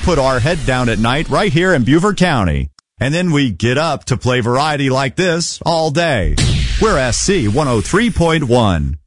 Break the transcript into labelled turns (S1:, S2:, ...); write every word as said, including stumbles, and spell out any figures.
S1: put our head down at night right here in Beaufort County. And then we get up to play variety like this all day. We're S C one oh three point one.